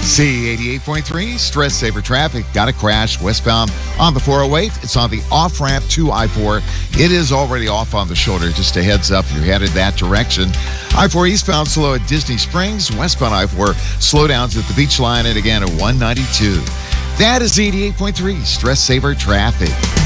Z88.3, Stress Saver Traffic. Got a crash westbound on the 408. It's on the off-ramp to I-4. It is already off on the shoulder. Just a heads up, you're headed that direction. I-4 eastbound slow at Disney Springs. Westbound I-4 slowdowns at the beach line and again at 192. That is Z88.3, Stress Saver Traffic.